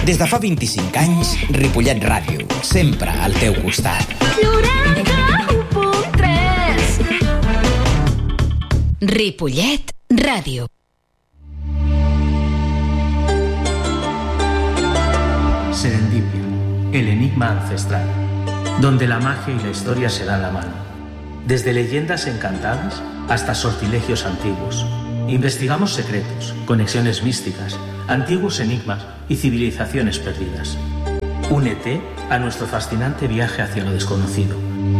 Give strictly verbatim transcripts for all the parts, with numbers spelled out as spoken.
Des de fa vint-i-cinc anys, Ripollet Ràdio, sempre al teu costat. noranta u punt tres Ripollet Ràdio. Serendipia, el enigma ancestral, donde la magia y la historia se dan la mano. Desde leyendas encantadas hasta sortilegios antiguos. Investigamos secretos, conexiones místicas, antiguos enigmas y civilizaciones perdidas. Únete a nuestro fascinante viaje hacia lo desconocido.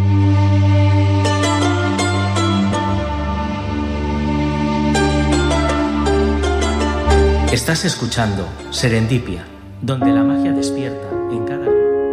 Estás escuchando Serendipia, donde la magia despierta en cada...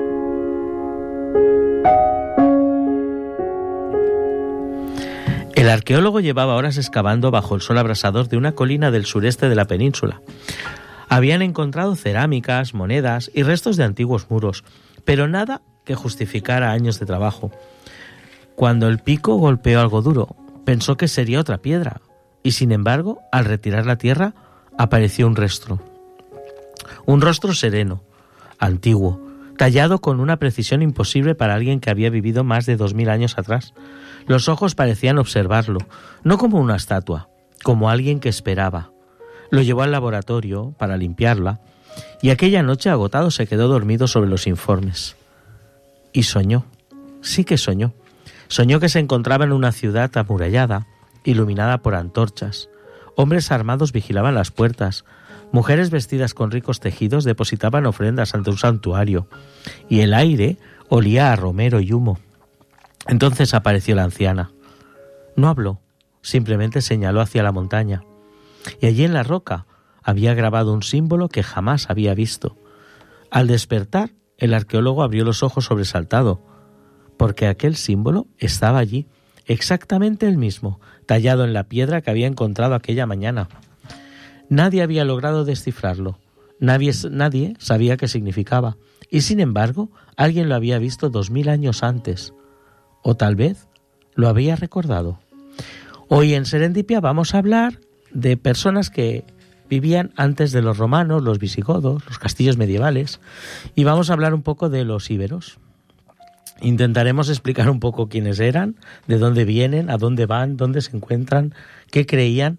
El arqueólogo llevaba horas excavando bajo el sol abrasador de una colina del sureste de la península. Habían encontrado cerámicas, monedas y restos de antiguos muros, pero nada que justificara años de trabajo. Cuando el pico golpeó algo duro, pensó que sería otra piedra, y sin embargo, al retirar la tierra, apareció un rostro. Un rostro sereno, antiguo, tallado con una precisión imposible para alguien que había vivido más de dos mil años atrás. Los ojos parecían observarlo, no como una estatua, como alguien que esperaba. Lo llevó al laboratorio para limpiarla, y aquella noche agotado se quedó dormido sobre los informes. Y soñó, sí que soñó. Soñó que se encontraba en una ciudad amurallada, iluminada por antorchas. Hombres armados vigilaban las puertas. Mujeres vestidas con ricos tejidos depositaban ofrendas ante un santuario, y el aire olía a romero y humo. Entonces apareció la anciana. No habló, simplemente señaló hacia la montaña. Y allí en la roca había grabado un símbolo que jamás había visto. Al despertar, el arqueólogo abrió los ojos sobresaltado, porque aquel símbolo estaba allí, exactamente el mismo, tallado en la piedra que había encontrado aquella mañana. Nadie había logrado descifrarlo, nadie, nadie sabía qué significaba, y sin embargo, alguien lo había visto dos mil años antes, o tal vez lo había recordado. Hoy en Serendipia vamos a hablar de personas que vivían antes de los romanos, los visigodos, los castillos medievales, y vamos a hablar un poco de los íberos. Intentaremos explicar un poco quiénes eran, de dónde vienen, a dónde van, dónde se encuentran, qué creían,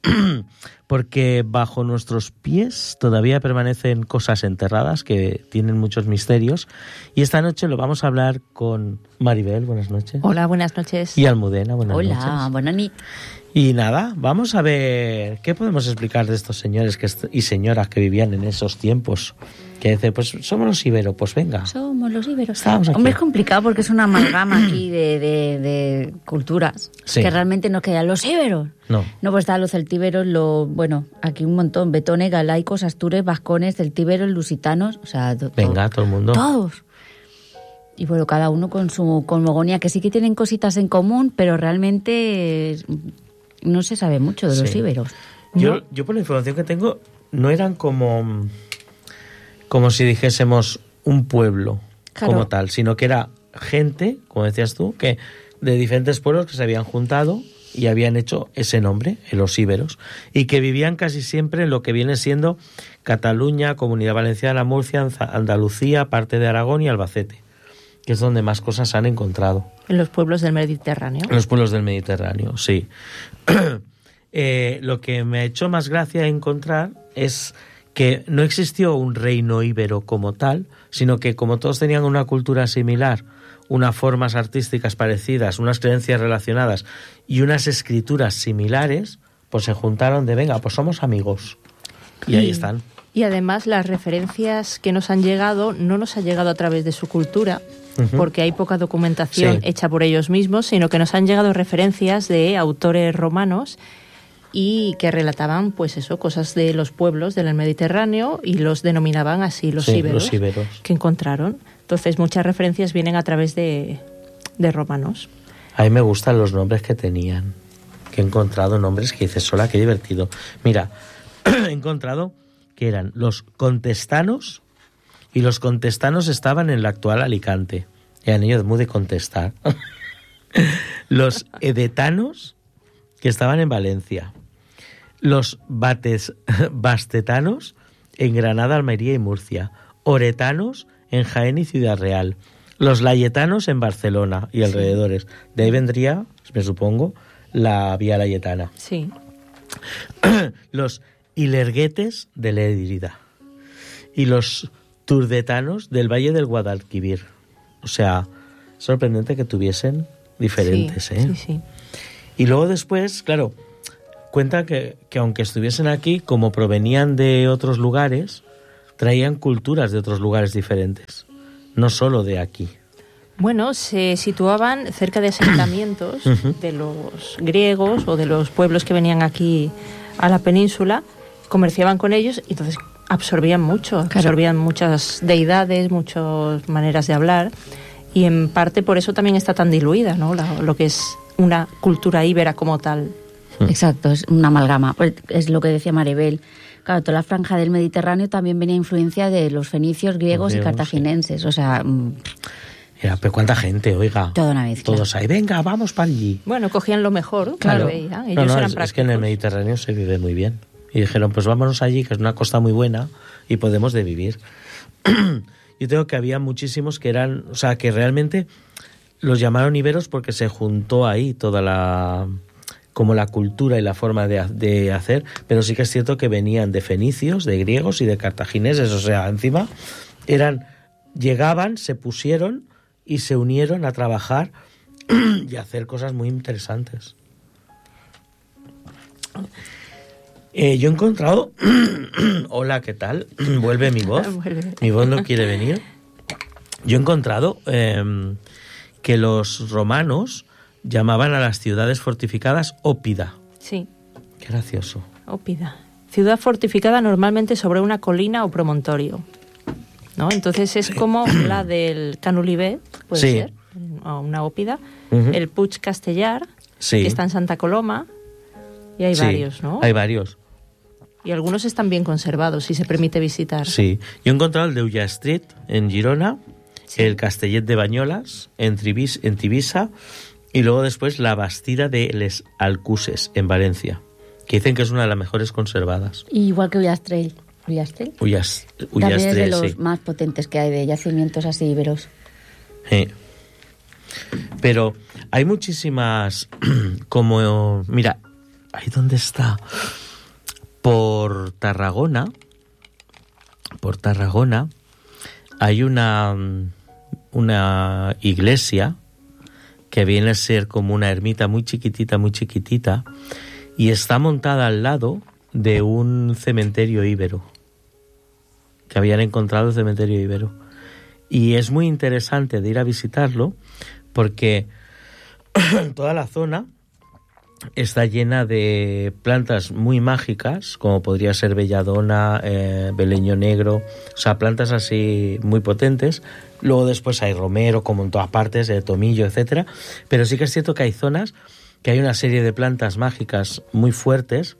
porque bajo nuestros pies todavía permanecen cosas enterradas que tienen muchos misterios, y esta noche lo vamos a hablar con Maribel. Buenas noches. Hola, buenas noches. Y Almudena, buenas Hola, noches. Hola, buenas noches. Y nada, vamos a ver qué podemos explicar de estos señores que est- y señoras que vivían en esos tiempos. Que dice, pues somos los íberos, pues venga. Somos los íberos. Estamos aquí. Hombre, es complicado porque es una amalgama aquí de, de, de culturas. Sí. Que realmente no quedan los íberos. No. No, pues están los celtíberos, lo, bueno, aquí un montón. Betones, galaicos, astures, vascones, celtíberos, lusitanos. O sea, to- Venga, todo el mundo. Todos. Y bueno, cada uno con su cosmogonía, que sí que tienen cositas en común, pero realmente no se sabe mucho de los Sí. íberos. Yo, ¿No? yo por la información que tengo, no eran como, como si dijésemos un pueblo Claro. como tal, sino que era gente, como decías tú, que de diferentes pueblos que se habían juntado y habían hecho ese nombre, los íberos, y que vivían casi siempre en lo que viene siendo Cataluña, Comunidad Valenciana, Murcia, Andalucía, parte de Aragón y Albacete, que es donde más cosas han encontrado. En los pueblos del Mediterráneo. En los pueblos del Mediterráneo, sí. eh, lo que me ha hecho más gracia encontrar es que no existió un reino íbero como tal, sino que como todos tenían una cultura similar, unas formas artísticas parecidas, unas creencias relacionadas y unas escrituras similares, pues se juntaron de, venga, pues somos amigos. Y ahí están. Y además las referencias que nos han llegado no nos han llegado a través de su cultura, uh-huh. porque hay poca documentación sí. hecha por ellos mismos, sino que nos han llegado referencias de autores romanos y que relataban, pues eso, cosas de los pueblos del Mediterráneo y los denominaban así los, sí, íberos, los íberos que encontraron. Entonces muchas referencias vienen a través de, de romanos. A mí me gustan los nombres que tenían, que he encontrado nombres que dices, hola, qué divertido. Mira, he encontrado que eran los contestanos, y los contestanos estaban en la actual Alicante. Eran ellos muy de contestar. Los edetanos, que estaban en Valencia. Los bates, bastetanos, en Granada, Almería y Murcia, oretanos en Jaén y Ciudad Real, los layetanos en Barcelona y alrededores. De ahí vendría, me supongo, la vía layetana. Sí. Los ilerguetes de Lérida y los turdetanos del Valle del Guadalquivir. O sea, sorprendente que tuviesen diferentes, sí, ¿eh? Sí, sí. Y luego después, claro, cuenta que, que aunque estuviesen aquí, como provenían de otros lugares, traían culturas de otros lugares diferentes, no solo de aquí. Bueno, se situaban cerca de asentamientos de los griegos o de los pueblos que venían aquí a la península, comerciaban con ellos y entonces absorbían mucho, Claro. absorbían muchas deidades, muchas maneras de hablar, y en parte por eso también está tan diluida, ¿no? La- lo que es una cultura íbera como tal. Exacto, es una amalgama. Pues es lo que decía Maribel. Claro, toda la franja del Mediterráneo también venía influencia de los fenicios, griegos, Los griegos, y cartaginenses. O sea, mm, Era, pero cuánta gente, oiga. Toda una mezcla. Todos ahí, venga, vamos para allí. Bueno, cogían lo mejor, claro, veían. Ellos No, no, eran es, prácticos. es que en el Mediterráneo se vive muy bien. Y dijeron, pues vámonos allí, que es una costa muy buena y podemos de vivir. Yo creo que había muchísimos que eran, o sea, que realmente los llamaron iberos porque se juntó ahí toda la, como la cultura y la forma de, de hacer, pero sí que es cierto que venían de fenicios, de griegos y de cartagineses, o sea, encima eran, llegaban, se pusieron y se unieron a trabajar y a hacer cosas muy interesantes. Eh, yo he encontrado... Hola, ¿qué tal? Vuelve mi voz. Vuelve. Mi voz no quiere venir. Yo he encontrado eh, que los romanos llamaban a las ciudades fortificadas ópida. Sí, Qué gracioso. Ópida. Ciudad fortificada normalmente sobre una colina o promontorio, ¿no? Entonces es como la del Canulibé, puede Sí. ser, o una ópida. Ujú. El Puig Castellar, Sí. que está en Santa Coloma, y hay Sí, varios, ¿no? Hay varios. Y algunos están bien conservados, si se permite visitar. Sí. Yo he encontrado el de Ullastret, en Girona, Sí. el Castellet de Bañolas, en, Tribis, en Tivisa, y luego después la Bastida de Les Alcuses, en Valencia, que dicen que es una de las mejores conservadas. igual que Ullastrell. Ullastrell. Ullas, También es de Ullastret, los sí. más potentes que hay de yacimientos así íberos. Sí. Pero hay muchísimas, como, mira, ahí donde está, por Tarragona, por Tarragona, hay una, una iglesia que viene a ser como una ermita muy chiquitita, muy chiquitita, y está montada al lado de un cementerio íbero, que habían encontrado el cementerio íbero. Y es muy interesante de ir a visitarlo porque toda la zona está llena de plantas muy mágicas, como podría ser belladona, eh, beleño negro, o sea, plantas así muy potentes. Luego después hay romero, como en todas partes, eh, tomillo, etcétera. Pero sí que es cierto que hay zonas que hay una serie de plantas mágicas muy fuertes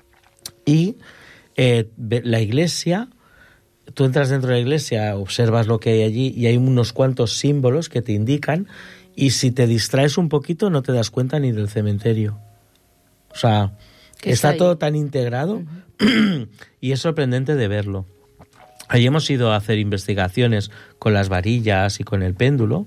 y eh, la iglesia... Tú entras dentro de la iglesia, observas lo que hay allí y hay unos cuantos símbolos que te indican, y si te distraes un poquito no te das cuenta ni del cementerio. O sea, Que está está ahí. todo tan integrado uh-huh. y es sorprendente de verlo. Allí hemos ido a hacer investigaciones con las varillas y con el péndulo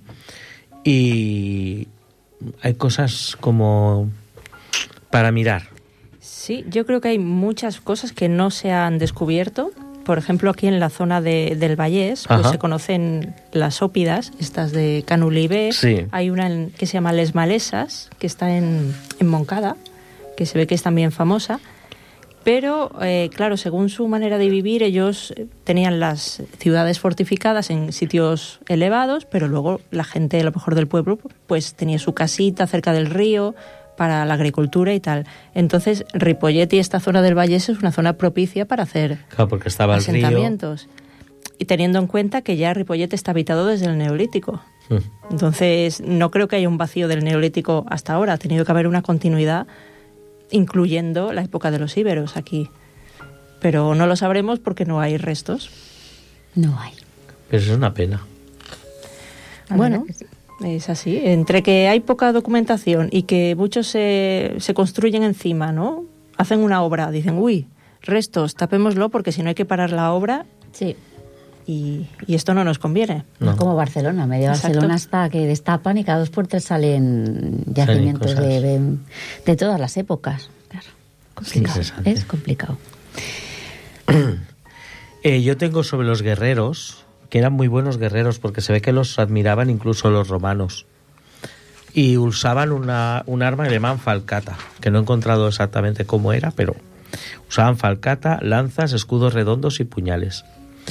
y hay cosas como para mirar. Sí, yo creo que hay muchas cosas que no se han descubierto. Por ejemplo, aquí en la zona de, del Vallés, pues Ajá. se conocen las ópidas, estas de Canulibé. Sí. Hay una en- que se llama Les Malesas, que está en, en Moncada, que se ve que es también famosa. Pero, eh, claro, según su manera de vivir, ellos tenían las ciudades fortificadas en sitios elevados, pero luego la gente, a lo mejor del pueblo, pues tenía su casita cerca del río para la agricultura y tal. Entonces, Ripollet y esta zona del Vallés es una zona propicia para hacer Claro, porque estaba el río. asentamientos. Y teniendo en cuenta que ya Ripollet está habitado desde el Neolítico. Mm. Entonces, no creo que haya un vacío del Neolítico hasta ahora. Ha tenido que haber una continuidad, incluyendo la época de los íberos aquí. Pero no lo sabremos porque no hay restos. No hay. Pero es una pena. La Bueno, verdad que sí. es así. Entre que hay poca documentación y que muchos se, se construyen encima, ¿no? Hacen una obra, dicen, uy, restos, tapémoslo porque si no hay que parar la obra Sí. y, y esto no nos conviene. No. No. Como Barcelona, medio Exacto. Barcelona está que destapan y cada dos por tres salen yacimientos cosas. de, de, de todas las épocas. Claro, complicado. interesante. Es complicado. Eh, yo tengo sobre los guerreros, que eran muy buenos guerreros, porque se ve que los admiraban incluso los romanos. Y usaban una, un arma que le llaman falcata, que no he encontrado exactamente cómo era, pero usaban falcata, lanzas, escudos redondos y puñales.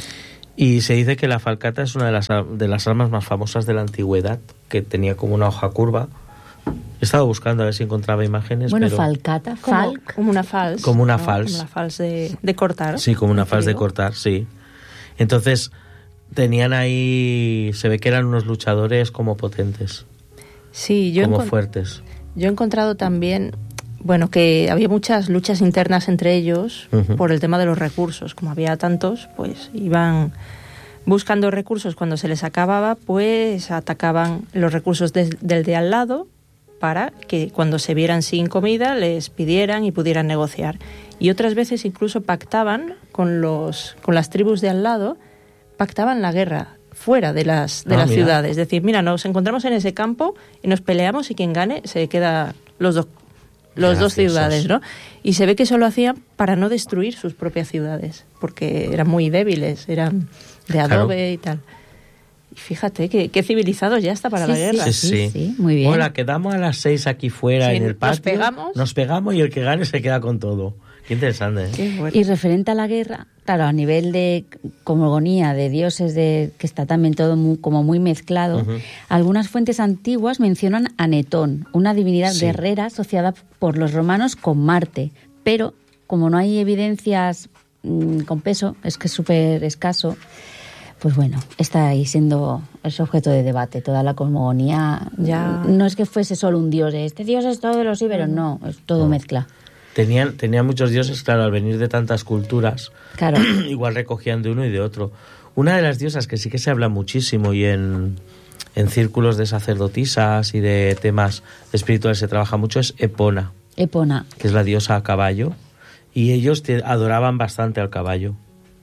Y se dice que la falcata es una de las, de las armas más famosas de la antigüedad, que tenía como una hoja curva. He estado buscando a ver si encontraba imágenes. Bueno, pero... falcata, Como, falc. como una fals. Como una ¿no? fals. Como una fals de, de cortar. Sí, como una como te fals de digo. cortar, sí. Entonces, tenían ahí... Se ve que eran unos luchadores como potentes, Sí, yo, como encon- fuertes. yo he encontrado también, bueno, que había muchas luchas internas entre ellos Ujú. por el tema de los recursos. Como había tantos, pues iban buscando recursos. Cuando se les acababa, pues atacaban los recursos de- del de al lado para que cuando se vieran sin comida les pidieran y pudieran negociar. Y otras veces incluso pactaban con los con las tribus de al lado, pactaban la guerra fuera de las de Ah, las mira. ciudades. Es decir, mira, nos encontramos en ese campo y nos peleamos y quien gane se queda los dos los dos Graciosos. ciudades, ¿no? Y se ve que eso lo hacían para no destruir sus propias ciudades, porque eran muy débiles, eran de adobe Claro. y tal. Y fíjate que qué civilizados ya está para Sí, la sí, guerra. Sí, sí, sí. sí, muy bien. Hola, quedamos a las seis aquí fuera Sí, en el nos patio. pegamos. Nos pegamos y el que gane se queda con todo. Qué interesante, ¿eh? Qué bueno. Y referente a la guerra, claro, a nivel de cosmogonía, de dioses, de que está también todo muy- como muy mezclado, Ujú. algunas fuentes antiguas mencionan a Netón, una divinidad Sí. guerrera asociada por los romanos con Marte, pero como no hay evidencias mm, con peso, es que es súper escaso, pues bueno, está ahí siendo es objeto de debate. Toda la cosmogonía Ya. no es que fuese solo un dios, de, este dios es todo de los íberos, no, es todo mezcla. Tenían, tenían muchos dioses, claro, al venir de tantas culturas, Claro. igual recogían de uno y de otro. Una de las diosas que sí que se habla muchísimo y en, en círculos de sacerdotisas y de temas espirituales se trabaja mucho es Epona, Epona. que es la diosa a caballo, y ellos te- adoraban bastante al caballo,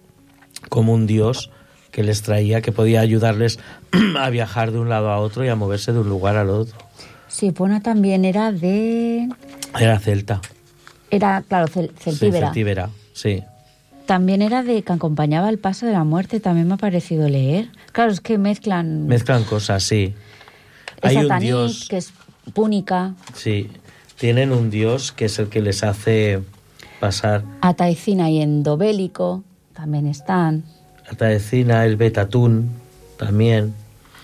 como un dios que les traía, que podía ayudarles a viajar de un lado a otro y a moverse de un lugar al otro. Sí, Epona también era de... Era celta. Era, claro, cel- Sí, celtíbera. celtíbera, sí. También era de que acompañaba el paso de la muerte, también me ha parecido leer. Claro, es que mezclan... Mezclan cosas, sí. es Hay un Tanit, dios, que es púnica, sí, tienen un dios que es el que les hace pasar Ataicina y Endobélico, también están. la Taecina, el Betatún, también.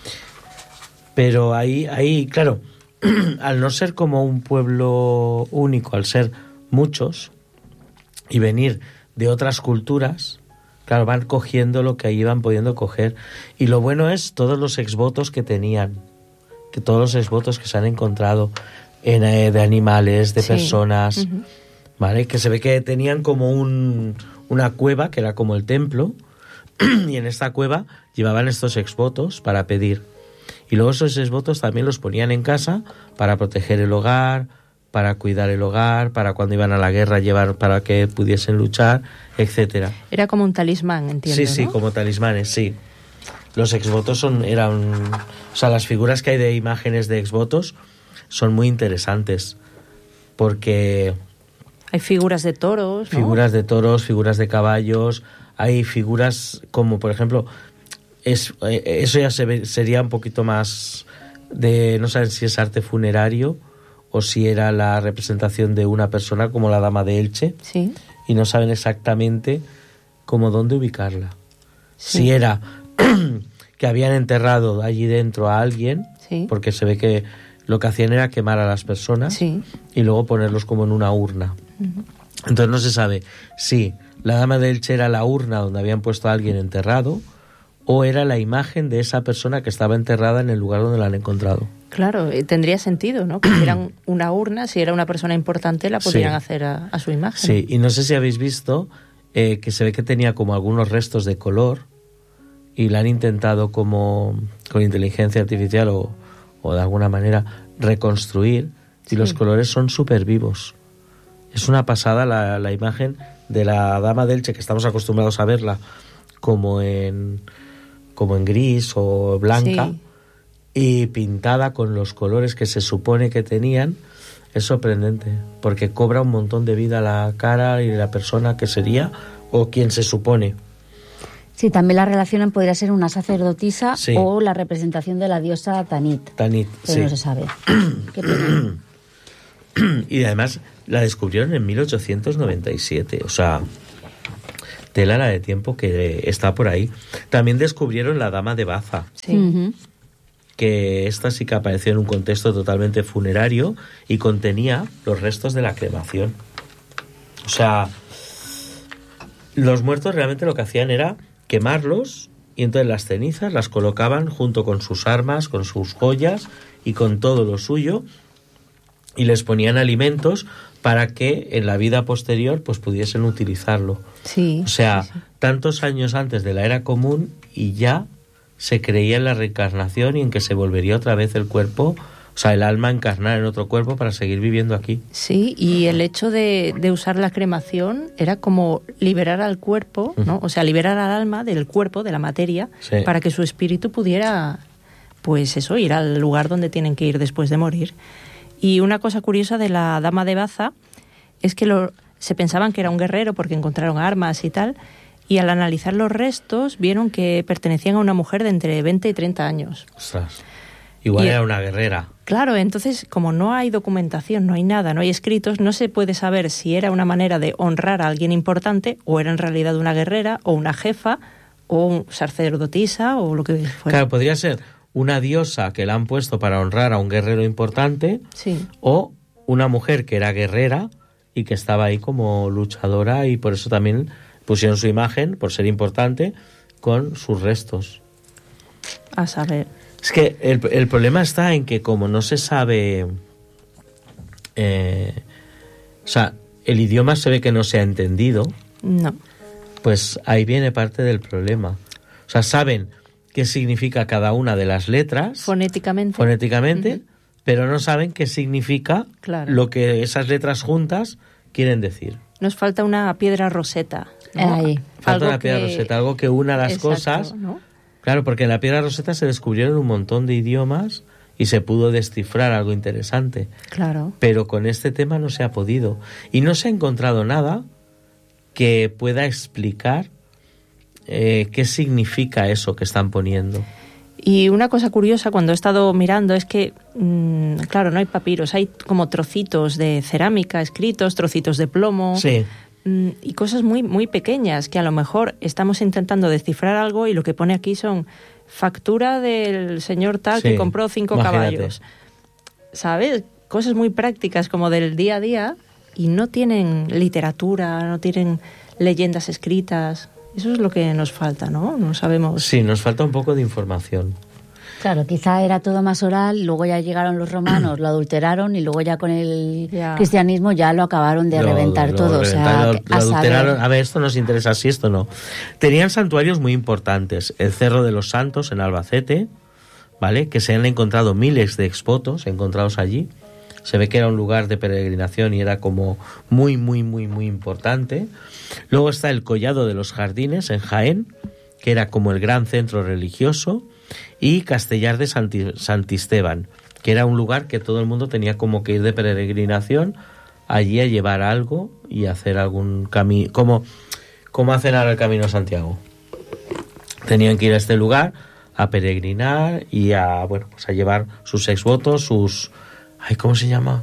Pero ahí, ahí, claro, al no ser como un pueblo único, al ser muchos y venir de otras culturas, claro, van cogiendo lo que ahí van pudiendo coger. Y lo bueno es todos los exvotos que tenían, que todos los exvotos que se han encontrado en, eh, de animales, de Sí. personas, Ujú. ¿vale? Que se ve que tenían como un, una cueva, que era como el templo, y en esta cueva llevaban estos exvotos para pedir. Y luego esos exvotos también los ponían en casa para proteger el hogar, para cuidar el hogar, para cuando iban a la guerra llevar para que pudiesen luchar, etcétera. Era como un talismán, entiendo, Sí, sí, ¿no? como talismanes, sí. Los exvotos son, eran, o sea, las figuras que hay de imágenes de exvotos son muy interesantes, porque Hay figuras de toros, ¿no? figuras de toros, figuras de caballos, hay figuras como, por ejemplo, es, eh, eso ya se ve- sería un poquito más de, no saben si es arte funerario o si era la representación de una persona como la dama de Elche, Sí. y no saben exactamente cómo dónde ubicarla. Sí. Si era que habían enterrado allí dentro a alguien, Sí. porque se ve que lo que hacían era quemar a las personas Sí. y luego ponerlos como en una urna. Entonces no se sabe si la dama de Elche era la urna donde habían puesto a alguien enterrado o era la imagen de esa persona que estaba enterrada en el lugar donde la han encontrado. Claro, eh, tendría sentido, ¿no? Que hicieran una urna, si era una persona importante, la pudieran Sí. hacer a, a su imagen. Sí, y no sé si habéis visto eh, que se ve que tenía como algunos restos de color y la han intentado como con inteligencia artificial o, o de alguna manera reconstruir y Sí. los colores son súper vivos. Es una pasada la, la imagen de la Dama de Elche, que estamos acostumbrados a verla como en, como en gris o blanca, Sí. y pintada con los colores que se supone que tenían, es sorprendente, porque cobra un montón de vida la cara y la persona que sería, o quien se supone. Sí, también la relacionan, podría ser una sacerdotisa Sí. o la representación de la diosa Tanit, Tanit, pero sí. no se sabe. Qué pena. Y además la descubrieron en mil ochocientos noventa y siete, o sea, tela la de tiempo que está por ahí. También descubrieron la Dama de Baza, Sí. Ujú. que esta sí que apareció en un contexto totalmente funerario y contenía los restos de la cremación. O sea, los muertos realmente lo que hacían era quemarlos, y entonces las cenizas las colocaban junto con sus armas, con sus joyas y con todo lo suyo, y les ponían alimentos para que en la vida posterior pues pudiesen utilizarlo. Sí. O sea, sí, sí. tantos años antes de la era común, y ya se creía en la reencarnación y en que se volvería otra vez el cuerpo, o sea, el alma encarnar en otro cuerpo para seguir viviendo aquí. Sí, y el hecho de, de usar la cremación era como liberar al cuerpo, ¿no? O sea, liberar al alma del cuerpo, de la materia, Sí. para que su espíritu pudiera, pues eso, ir al lugar donde tienen que ir después de morir. Y una cosa curiosa de la Dama de Baza es que lo, se pensaban que era un guerrero porque encontraron armas y tal, y al analizar los restos vieron que pertenecían a una mujer de entre veinte y treinta años. Ostras. Igual Y- era una guerrera. Claro, entonces, como no hay documentación, no hay nada, no hay escritos, no se puede saber si era una manera de honrar a alguien importante o era en realidad una guerrera o una jefa o un sacerdotisa o lo que fuera. Claro, podría ser una diosa que la han puesto para honrar a un guerrero importante, Sí, o una mujer que era guerrera y que estaba ahí como luchadora, y por eso también pusieron su imagen, por ser importante, con sus restos. a saber. Es que el, el problema está en que como no se sabe, eh, o sea, el idioma se ve que no se ha entendido, No. pues ahí viene parte del problema. O sea, saben qué significa cada una de las letras Fonéticamente. fonéticamente, Ujú. pero no saben qué significa Claro. lo que esas letras juntas quieren decir. Nos falta una piedra roseta, ¿no? Ahí. Falta Algo una piedra que- roseta, algo que una las Exacto, cosas. ¿no? Claro, porque en la piedra roseta se descubrieron un montón de idiomas y se pudo descifrar algo interesante. Claro. Pero con este tema no se ha podido. Y no se ha encontrado nada que pueda explicar eh, qué significa eso que están poniendo. Y una cosa curiosa cuando he estado mirando es que, mmm, claro, no hay papiros, hay como trocitos de cerámica escritos, trocitos de plomo. Sí, Mm, y cosas muy muy pequeñas que a lo mejor estamos intentando descifrar algo y lo que pone aquí son factura del señor tal Sí, que compró cinco imagínate. caballos. ¿Sabes? Cosas muy prácticas como del día a día y no tienen literatura, no tienen leyendas escritas. Eso es lo que nos falta, ¿no? No sabemos. sí, nos falta un poco de información. Claro, quizá era todo más oral, luego ya llegaron los romanos, lo adulteraron y luego ya con el Ya. cristianismo ya lo acabaron de Lo- reventar lo todo. O sea, reventaron, que- lo a adulteraron. saber. A ver, esto nos interesa, sí, esto no. Tenían santuarios muy importantes. El Cerro de los Santos en Albacete, ¿vale? Que se han encontrado miles de exvotos encontrados allí. Se ve que era un lugar de peregrinación y era como muy, muy, muy, muy importante. Luego está el Collado de los Jardines en Jaén, que era como el gran centro religioso, y Castellar de Santi- Santisteban, que era un lugar que todo el mundo tenía como que ir de peregrinación allí a llevar algo y hacer algún camino, como, como hacen ahora el Camino de Santiago. Tenían que ir a este lugar a peregrinar y a, bueno, pues a llevar sus exvotos, sus, ay, ¿cómo se llama?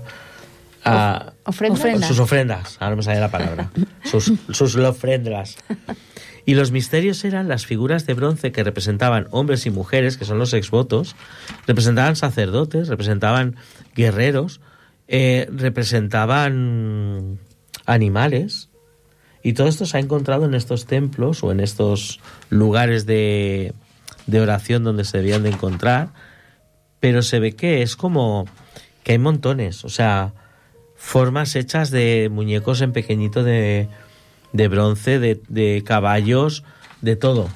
A, ¿Ofrenda? Ofrenda. sus ofrendas, ahora me sale la palabra, sus, sus ofrendas. Y los misterios eran las figuras de bronce que representaban hombres y mujeres, que son los exvotos, representaban sacerdotes, representaban guerreros, eh, representaban animales, y todo esto se ha encontrado en estos templos o en estos lugares de, de oración donde se debían de encontrar, pero se ve que es como que hay montones, o sea, formas hechas de muñecos en pequeñito de, de bronce, de, de caballos, de todo.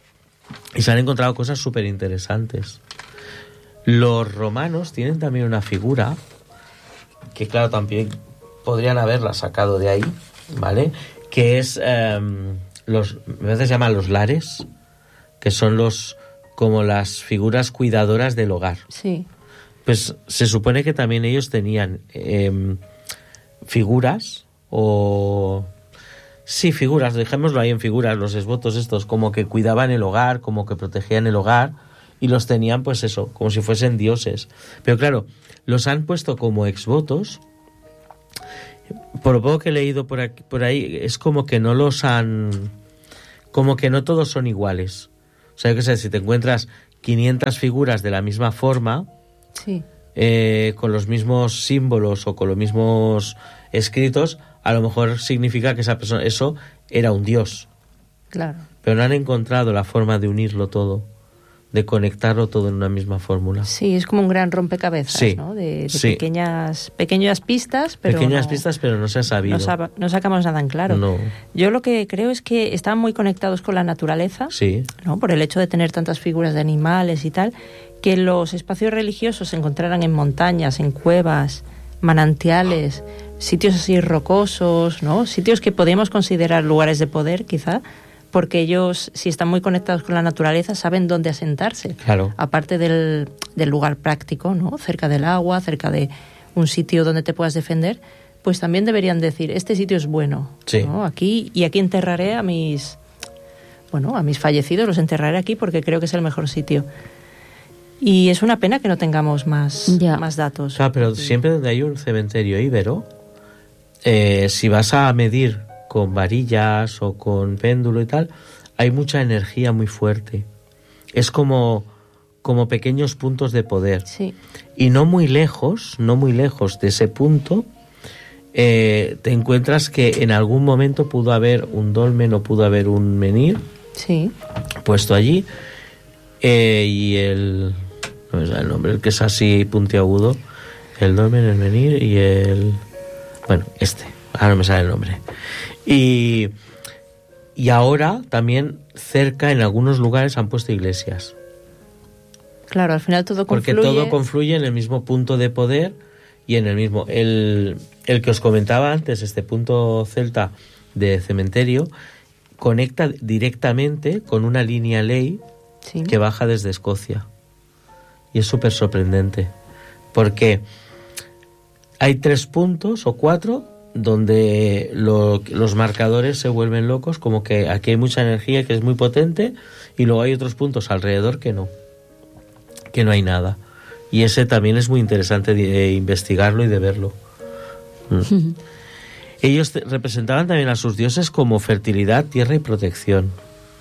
Y se han encontrado cosas súper interesantes. Los romanos tienen también una figura que, claro, también podrían haberla sacado de ahí, ¿vale? que es, eh, los, a veces se llaman los lares, que son los como las figuras cuidadoras del hogar. Sí. Pues se supone que también ellos tenían eh, figuras o... Sí, figuras, dejémoslo ahí en figuras, los exvotos estos, como que cuidaban el hogar, como que protegían el hogar, y los tenían, pues eso, como si fuesen dioses. Pero claro, los han puesto como exvotos. Por lo poco que he leído por aquí, por ahí, es como que no los han... Como que no todos son iguales. O sea, yo qué sé, si te encuentras quinientas figuras de la misma forma, sí. eh, con los mismos símbolos o con los mismos escritos, a lo mejor significa que esa persona, eso era un dios. Claro. Pero no han encontrado la forma de unirlo todo, de conectarlo todo en una misma fórmula. Sí, es como un gran rompecabezas, sí, ¿no? De, de sí. pequeñas, pequeñas pistas, pero Pequeñas no, pistas, pero no se ha sabido. No, sab- no sacamos nada en claro. No. Yo lo que creo es que están muy conectados con la naturaleza, sí. ¿no? Por el hecho de tener tantas figuras de animales y tal, que los espacios religiosos se encontraran en montañas, en cuevas, manantiales, sitios así rocosos, ¿no? Sitios que podríamos considerar lugares de poder, quizá, porque ellos, si están muy conectados con la naturaleza, saben dónde asentarse. Claro. Aparte del, del lugar práctico, ¿no? Cerca del agua, cerca de un sitio donde te puedas defender, pues también deberían decir, este sitio es bueno, sí. ¿no? Aquí, y aquí enterraré a mis, bueno, a mis fallecidos, los enterraré aquí porque creo que es el mejor sitio. Y es una pena que no tengamos más, Ya. más datos. Claro, pero sí. siempre donde hay un cementerio íbero, eh, si vas a medir con varillas o con péndulo y tal, hay mucha energía muy fuerte. Es como, como pequeños puntos de poder. Sí. Y no muy lejos, no muy lejos de ese punto, eh, te encuentras que en algún momento pudo haber un dolmen o pudo haber un menhir Sí. puesto allí, eh, y el... no me sale el nombre, el que es así puntiagudo, el dolmen, el menhir y el... bueno, este, ahora no me sale el nombre. Y, y ahora también cerca en algunos lugares han puesto iglesias. Claro, al final todo confluye. Porque todo confluye en el mismo punto de poder y en el mismo... El, el que os comentaba antes, este punto celta de cementerio, conecta directamente con una línea ley Sí. que baja desde Escocia. Y es súper sorprendente. Porque hay tres puntos o cuatro donde lo, los marcadores se vuelven locos, como que aquí hay mucha energía que es muy potente, y luego hay otros puntos alrededor que no. Que no hay nada. Y ese también es muy interesante de, de investigarlo y de verlo. Mm. Ellos te, representaban también a sus dioses como fertilidad, tierra y protección.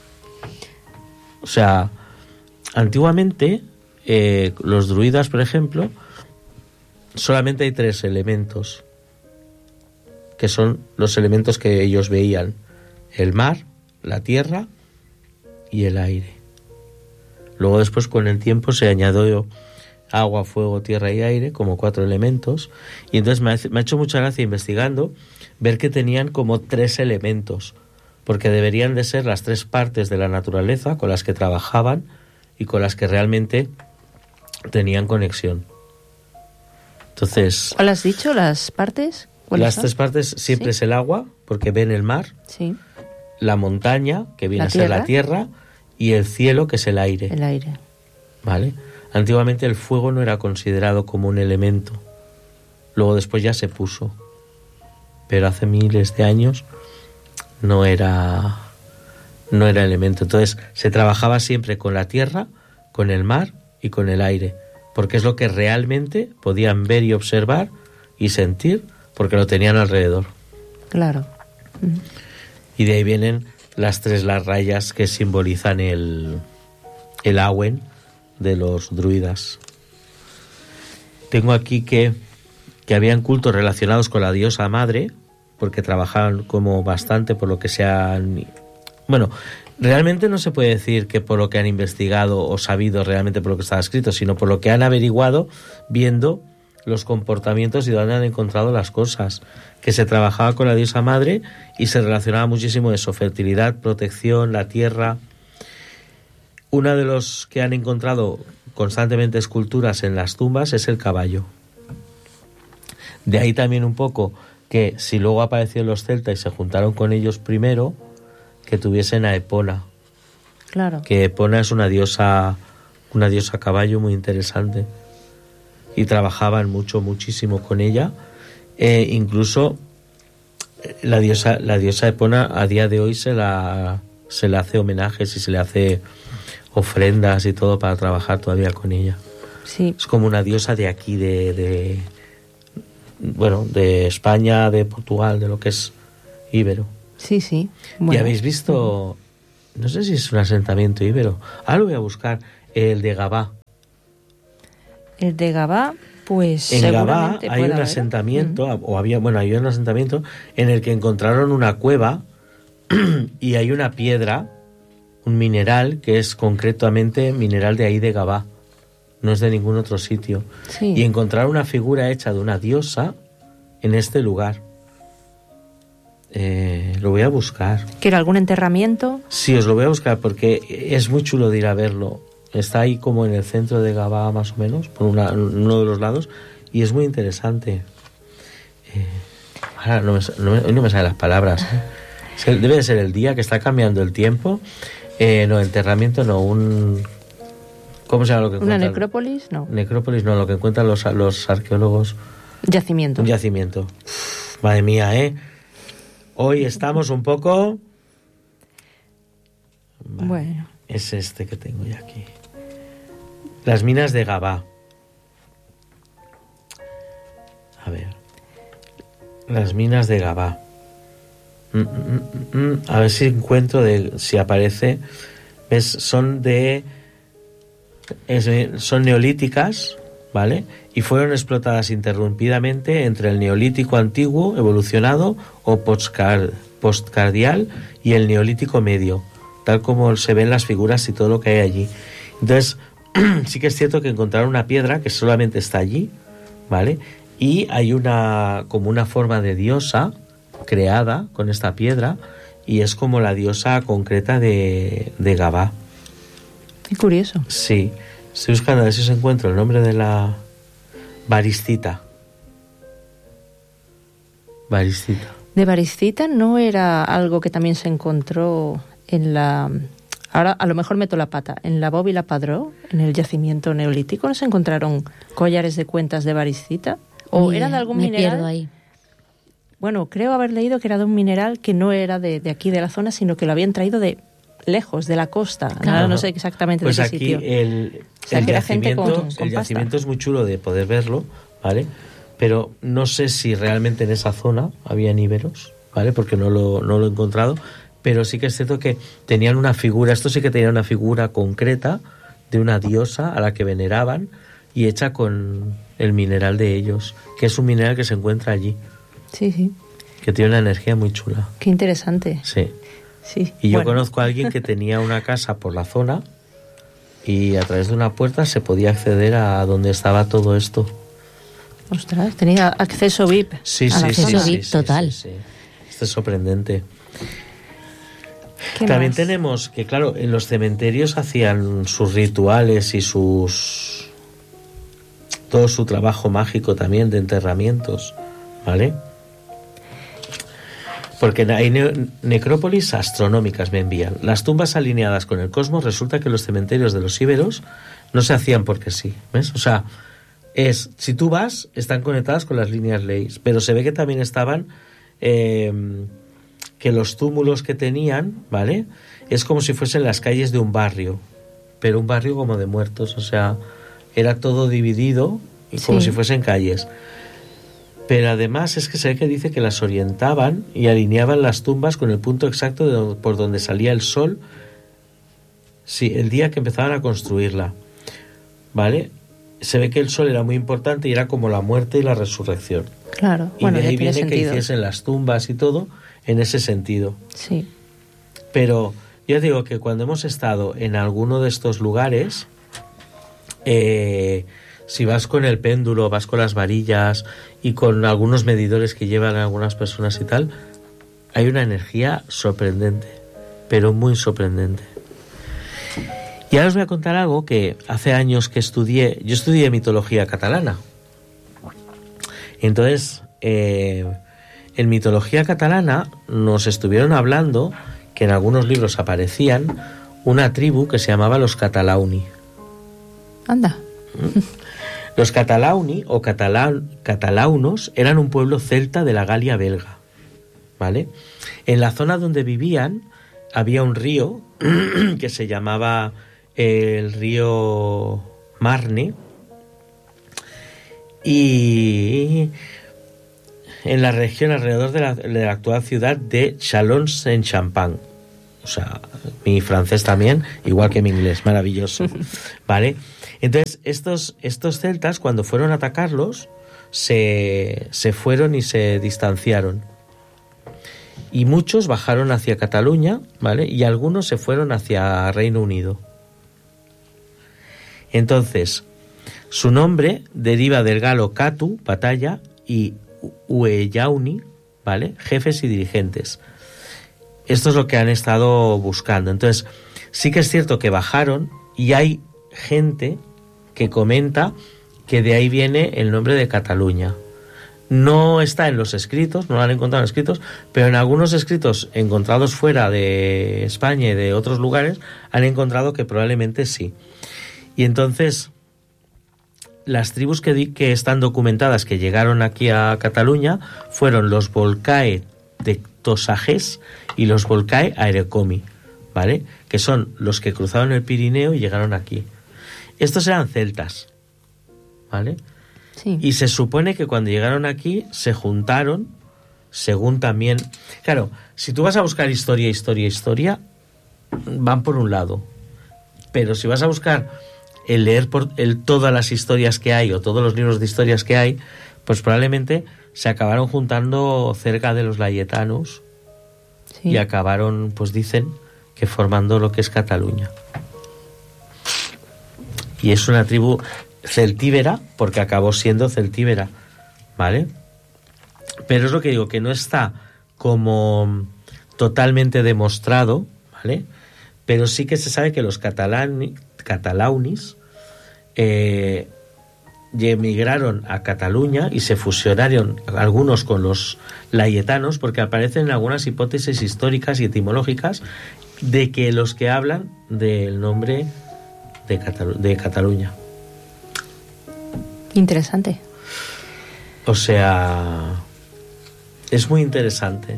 O sea, antiguamente eh, los druidas, por ejemplo, solamente hay tres elementos, que son los elementos que ellos veían: el mar, la tierra y el aire. Luego después, con el tiempo, se añadió agua, fuego, tierra y aire como cuatro elementos, y entonces me ha, me ha hecho mucha gracia investigando ver que tenían como tres elementos, porque deberían de ser las tres partes de la naturaleza con las que trabajaban y con las que realmente tenían conexión. Entonces, ¿Cuál has dicho? ¿Las partes? las son? tres partes siempre ¿Sí? es el agua, porque ven el mar, Sí, la montaña, que viene La a ser la tierra. tierra, y el cielo, que es el aire. el aire. ¿Vale? Antiguamente el fuego no era considerado como un elemento. Luego después ya se puso. Pero hace miles de años no era no era elemento. Entonces se trabajaba siempre con la tierra, con el mar y con el aire, porque es lo que realmente podían ver y observar y sentir, porque lo tenían alrededor. Claro. Ujú. Y de ahí vienen las tres las rayas que simbolizan el el Awen de los druidas. Tengo aquí que que habían cultos relacionados con la diosa madre, porque trabajaban como bastante por lo que se han... Bueno, realmente no se puede decir que por lo que han investigado o sabido realmente por lo que estaba escrito, sino por lo que han averiguado viendo los comportamientos y dónde han encontrado las cosas. Que se trabajaba con la diosa madre y se relacionaba muchísimo eso: fertilidad, protección, la tierra. Uno de los que han encontrado constantemente esculturas en las tumbas es el caballo. De ahí también un poco que si luego aparecieron los celtas y se juntaron con ellos primero, que tuviesen a Epona. Claro. Que Epona es una diosa, una diosa caballo muy interesante. Y trabajaban mucho, muchísimo con ella. Eh, incluso la diosa, la diosa Epona a día de hoy se la, se le hace homenajes y se le hace ofrendas y todo para trabajar todavía con ella. Sí. Es como una diosa de aquí, de, de bueno, de España, de Portugal, de lo que es íbero. Sí, sí. Bueno. ¿Y habéis visto? No sé si es un asentamiento íbero. Ahora lo voy a buscar. El de Gabá. El de Gabá, pues en Gabá hay un haber. asentamiento, uh-huh. o había, bueno, hay un asentamiento en el que encontraron una cueva y hay una piedra, un mineral que es concretamente mineral de ahí de Gabá. No es de ningún otro sitio. Sí. Y encontraron una figura hecha de una diosa en este lugar. Eh, lo voy a buscar. ¿Que era algún enterramiento? Sí, os lo voy a buscar porque es muy chulo de ir a verlo. Está ahí como en el centro de Gabá, más o menos, por una, uno de los lados, y es muy interesante. Eh, ahora no me, no, me, no me salen las palabras. ¿eh? Debe de ser el día que está cambiando el tiempo. Eh, no, enterramiento no, un... ¿Cómo se llama lo que encuentran? ¿Una necrópolis? No. Necrópolis no, lo que encuentran los, los arqueólogos. Yacimiento. Un yacimiento. Uf, madre mía, ¿eh? Hoy estamos un poco... Vale, bueno. Es este que tengo ya aquí. Las minas de Gabá. A ver. Las minas de Gabá. Mm, mm, mm, a ver si encuentro, de, si aparece. ¿Ves? Son de... Es, son neolíticas, ¿vale? Y fueron explotadas interrumpidamente entre el neolítico antiguo, evolucionado, o postcard, postcardial, y el neolítico medio, tal como se ven las figuras y todo lo que hay allí. Entonces, sí que es cierto que encontraron una piedra que solamente está allí, ¿vale? Y hay una, como una forma de diosa creada con esta piedra, y es como la diosa concreta de, de Gabá. Qué curioso. Sí, estoy buscando a ver si os encuentro el nombre de la... Bariscita. Bariscita. De Bariscita no era algo que también se encontró en la... Ahora a lo mejor meto la pata. En la Bóbila Padró, en el yacimiento neolítico, ¿no se encontraron collares de cuentas de Bariscita? ¿O Me- era de algún me mineral? pierdo ahí. Bueno, creo haber leído que era de un mineral que no era de, de aquí de la zona, sino que lo habían traído de lejos, de la costa. Ahora no sé exactamente Pues de qué aquí sitio. el, O sea, el que era gente yacimiento, con- con el pasta. yacimiento es muy chulo de poder verlo, ¿vale? Pero no sé si realmente en esa zona había íberos, ¿vale? Porque no lo, no lo he encontrado. Pero sí que es cierto que tenían una figura, esto sí que tenía una figura concreta de una diosa a la que veneraban y hecha con el mineral de ellos, que es un mineral que se encuentra allí, Sí, sí. que tiene una energía muy chula. Qué interesante. Sí. Sí. Y yo Bueno, conozco a alguien que tenía una casa por la zona y a través de una puerta se podía acceder a donde estaba todo esto. Ostras, tenía acceso V I P. Sí, al sí, sí, acceso. sí, V I P sí, total. sí, sí. Esto es sorprendente. ¿Qué También más? tenemos que, claro, en los cementerios hacían sus rituales y sus... todo su trabajo mágico también de enterramientos, ¿vale? Porque hay ne- necrópolis astronómicas, me envían. Las tumbas alineadas con el cosmos, resulta que los cementerios de los íberos no se hacían porque sí, ¿ves? O sea, es, si tú vas, están conectadas con las líneas leyes, pero se ve que también estaban, eh, que los túmulos que tenían, ¿vale? Es como si fuesen las calles de un barrio, pero un barrio como de muertos, o sea, era todo dividido y como Sí. si fuesen calles. Pero además es que se ve que dice que las orientaban y alineaban las tumbas con el punto exacto de do- por donde salía el sol, sí, el día que empezaban a construirla, ¿vale? Se ve que el sol era muy importante y era como la muerte y la resurrección. Claro, Y bueno, de ya ahí tiene viene que sentido. hiciesen las tumbas y todo en ese sentido. Sí. Pero yo digo que cuando hemos estado en alguno de estos lugares, eh, si vas con el péndulo, vas con las varillas y con algunos medidores que llevan algunas personas y tal, hay una energía sorprendente, pero muy sorprendente. Y ahora os voy a contar algo que hace años que estudié. Yo estudié mitología catalana. Entonces, eh, en mitología catalana nos estuvieron hablando que en algunos libros aparecían una tribu que se llamaba los Catalauni. Anda. Los Catalauni o catala- Catalaunos eran un pueblo celta de la Galia belga, ¿vale? En la zona donde vivían había un río que se llamaba el río Marne, y en la región alrededor de la, de la actual ciudad de Chalons-en-Champagne. O sea, mi francés también, igual que mi inglés, maravilloso, ¿vale? Entonces, estos, estos celtas, cuando fueron a atacarlos, se, se fueron y se distanciaron. Y muchos bajaron hacia Cataluña, ¿vale? Y algunos se fueron hacia Reino Unido. Entonces, su nombre deriva del galo catu, batalla, y uellauni, ¿vale? Jefes y dirigentes. Esto es lo que han estado buscando. Entonces, sí que es cierto que bajaron y hay gente que comenta que de ahí viene el nombre de Cataluña. No está en los escritos, no lo han encontrado en escritos, pero en algunos escritos encontrados fuera de España y de otros lugares han encontrado que probablemente sí. Y entonces, las tribus que, di, que están documentadas que llegaron aquí a Cataluña fueron los Volcae de Tosagés y los Volcae Aerecomi, ¿vale? Que son los que cruzaron el Pirineo y llegaron aquí. Estos eran celtas, ¿vale? Sí. Y se supone que cuando llegaron aquí se juntaron, según también... Claro, si tú vas a buscar historia, historia, historia, van por un lado. Pero si vas a buscar el leer por el, todas las historias que hay o todos los libros de historias que hay, pues probablemente se acabaron juntando cerca de los layetanos, sí, y acabaron, pues dicen, que formando lo que es Cataluña. Y es una tribu celtíbera porque acabó siendo celtíbera, ¿vale? Pero es lo que digo, que no está como totalmente demostrado, ¿vale? Pero sí que se sabe que los catalani, catalaunis eh, emigraron a Cataluña y se fusionaron algunos con los layetanos, porque aparecen algunas hipótesis históricas y etimológicas de que los que hablan del nombre de, Catalu- de Cataluña. Interesante. O sea, es muy interesante.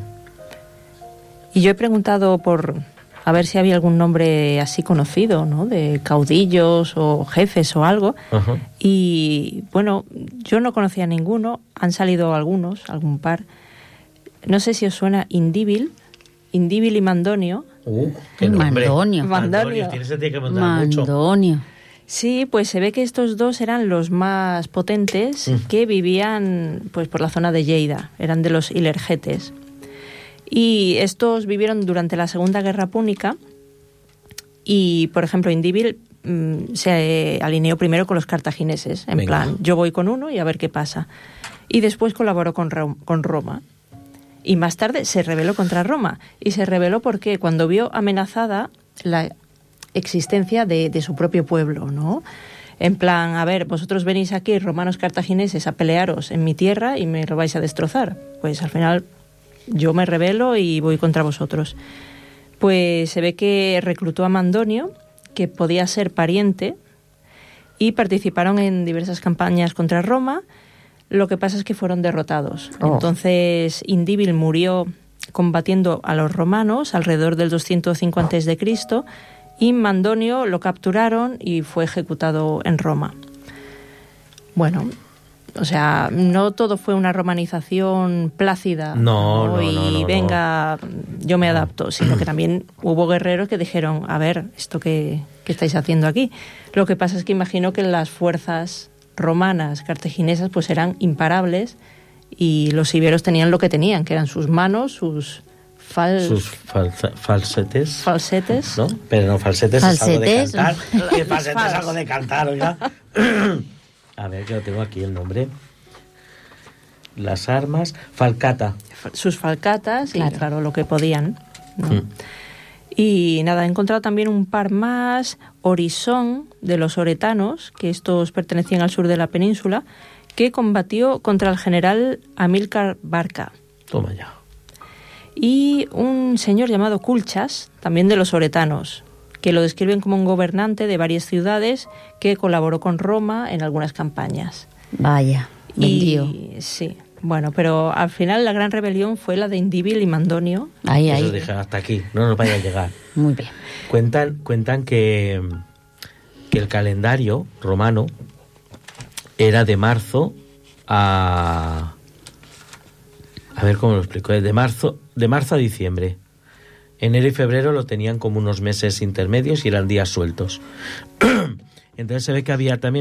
Y yo he preguntado por a ver si había algún nombre así conocido, ¿no? De caudillos o jefes o algo. Uh-huh. Y bueno, yo no conocía ninguno. Han salido algunos, algún par. No sé si os suena Indíbil, Indíbil y Mandonio. Uh, qué nombre. Mandonio. Mandonio. Tienes que montar mucho. Mandonio. Sí, pues se ve que estos dos eran los más potentes mm. que vivían pues por la zona de Lleida, eran de los Ilergetes. Y estos vivieron durante la Segunda Guerra Púnica y, por ejemplo, Indíbil mmm, se alineó primero con los cartagineses, en Venga. plan, yo voy con uno y a ver qué pasa. Y después colaboró con, Ro- con Roma. Y más tarde se rebeló contra Roma. Y se rebeló porque cuando vio amenazada la existencia de, de su propio pueblo, ¿no? En plan, a ver, vosotros venís aquí, romanos cartagineses, a pelearos en mi tierra y me lo vais a destrozar. Pues al final yo me rebelo y voy contra vosotros. Pues se ve que reclutó a Mandonio, que podía ser pariente, y participaron en diversas campañas contra Roma. Lo que pasa es que fueron derrotados. Oh. Entonces Indíbil murió combatiendo a los romanos alrededor del doscientos cinco antes de Cristo, y Mandonio lo capturaron y fue ejecutado en Roma. Bueno, o sea, no todo fue una romanización plácida, no, ¿no? no, y no, no, venga, yo me adapto, sino que también hubo guerreros que dijeron, a ver, ¿esto qué, qué estáis haciendo aquí? Lo que pasa es que imagino que las fuerzas romanas, cartaginesas, pues eran imparables y los iberos tenían lo que tenían, que eran sus manos, sus... Fal... sus falsa, falsetes falsetes ¿no? Pero no, falsetes, falsetes es algo de cantar. ¿Qué falsetes es algo de cantar, oiga? A ver, que lo tengo aquí el nombre. Las armas, falcata. Sus falcatas, claro. Y claro, lo que podían, ¿no? Mm. Y nada, he encontrado también un par más, Orisón, de los oretanos, que estos pertenecían al sur de la península, que combatió contra el general Amílcar Barca. Toma ya. Y un señor llamado Culchas, también de los oretanos, que lo describen como un gobernante de varias ciudades que colaboró con Roma en algunas campañas. Vaya, vendió. Y sí, bueno, pero al final la gran rebelión fue la de Indíbil y Mandonio. Ahí, ahí. Eso dije, hasta aquí, no nos vaya a llegar. Muy bien. Cuentan, cuentan que, que el calendario romano era de marzo a... A ver cómo lo explico. De marzo, de marzo a diciembre. Enero y febrero lo tenían como unos meses intermedios y eran días sueltos. Entonces se ve que había también